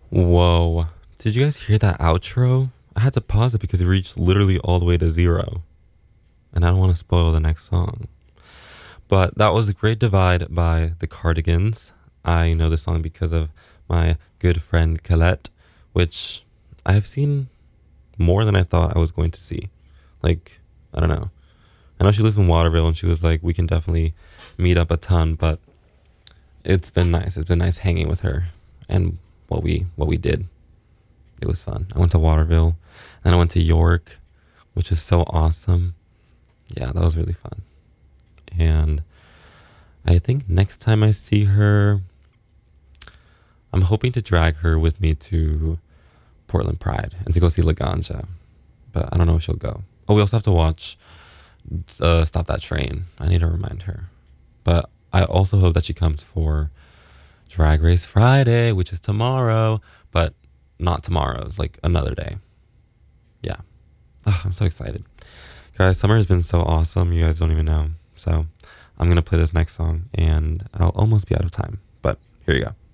Whoa. Did you guys hear that outro? I had to pause it because it reached literally all the way to zero. And I don't want to spoil the next song. But that was The Great Divide by the Cardigans. I know this song because of my good friend Colette, which I have seen more than I thought I was going to see. Like, I don't know. I know she lives in Waterville and she was like, we can definitely meet up a ton, but it's been nice. It's been nice hanging with her and what we did. It was fun. I went to Waterville, then I went to York, which is so awesome. Yeah, that was really fun. And I think next time I see her, I'm hoping to drag her with me to Portland Pride and to go see Laganja. But I don't know if she'll go. Oh, we also have to watch Stop That Train. I need to remind her. But I also hope that she comes for Drag Race Friday, which is tomorrow, but not tomorrow. It's like another day. Yeah. Ugh, I'm so excited. Guys, summer has been so awesome. You guys don't even know. So I'm going to play this next song and I'll almost be out of time. But here you go.